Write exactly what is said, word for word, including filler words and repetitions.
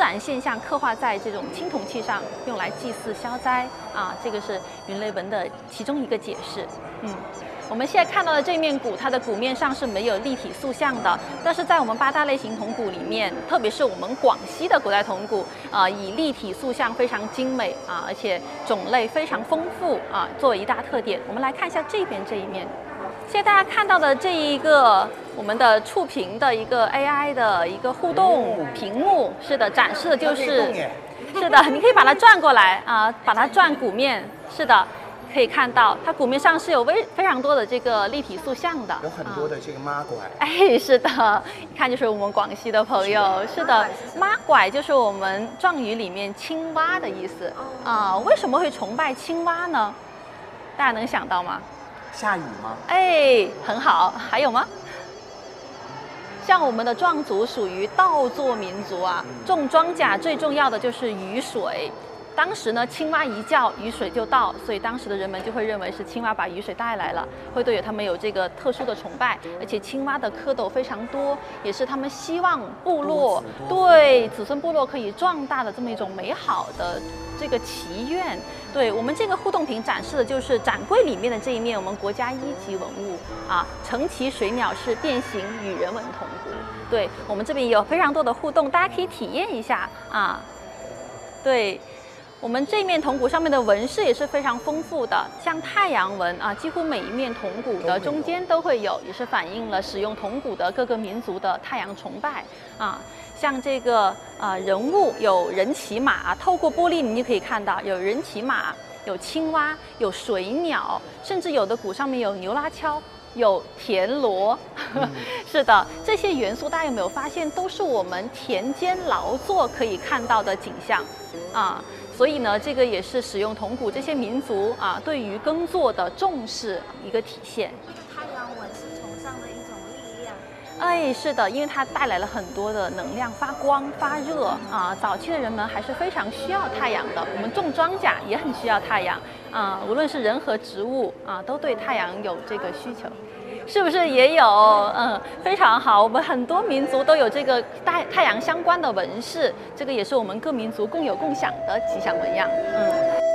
然现象刻画在这种青铜器上，用来祭祀消灾啊。这个是云雷纹的其中一个解释。嗯。 我们现在看到的这面鼓，它的鼓面上是没有立体塑像的，但是在我们八大类型铜鼓里面，特别是我们广西的古代铜鼓，啊、呃，以立体塑像非常精美啊，而且种类非常丰富啊，作为一大特点。我们来看一下这边这一面，现在大家看到的这一个我们的触屏的一个 A I 的一个互动屏幕，是的，展示的就是，是的，你可以把它转过来啊，把它转鼓面，是的。 可以看到，它鼓面上是有非非常多的这个立体塑像的， 有很多的这个妈拐。 哎，是的，一看就是我们广西的朋友。是的，妈拐就是我们壮语里面青蛙的意思啊。为什么会崇拜青蛙呢？大家能想到吗？ 下雨吗？ 哎，很好。还有吗？像我们的壮族属于稻作民族啊，种庄稼最重要的就是雨水。 当时呢，青蛙一叫，雨水就到，所以当时的人们就会认为是青蛙把雨水带来了，会对他们有这个特殊的崇拜。而且青蛙的蝌蚪非常多，也是他们希望部落对子孙部落可以壮大的这么一种美好的这个祈愿。对我们这个互动屏展示的就是展柜里面的这一面，我们国家一级文物啊，橙鳍水鸟是变形羽人纹铜鼓。对我们这边也有非常多的互动，大家可以体验一下啊。对。 我们这面铜鼓上面的纹饰也是非常丰富的，像太阳纹啊，几乎每一面铜鼓的中间都会有，也是反映了使用铜鼓的各个民族的太阳崇拜啊。像这个呃人物有人骑马，透过玻璃你就可以看到有人骑马，有青蛙，有水鸟，甚至有的鼓上面有牛拉敲。 有田螺，嗯、是的，这些元素大家有没有发现，都是我们田间劳作可以看到的景象啊。所以呢，这个也是使用铜鼓这些民族啊对于耕作的重视一个体现。 太阳纹是崇尚的一种力量。 哎，是的，因为它带来了很多的能量，发光发热啊。早期的人们还是非常需要太阳的，我们种庄稼也很需要太阳啊，无论是人和植物啊，都对太阳有这个需求。 是不是也有？嗯，非常好。我们很多民族都有这个太太阳相关的纹饰，这个也是我们各民族共有共享的吉祥纹样。嗯。